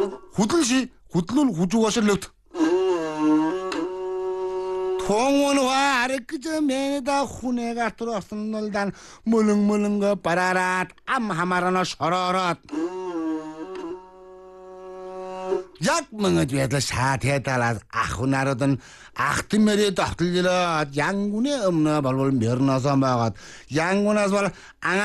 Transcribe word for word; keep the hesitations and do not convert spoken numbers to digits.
Худал ши, худал нь хужуу ашиглавд. 통원화 아래끄저매다 훈해가 들어왔은 놀단 물릉물릉 거 빠라랏 암하마라나 서러럿 약멍어 뒤에도 사태달아 아후나르던 ахтымэрэ давталжлаад янгуны өмнө болвол мөрнөөсөө байгаад янгунаас бол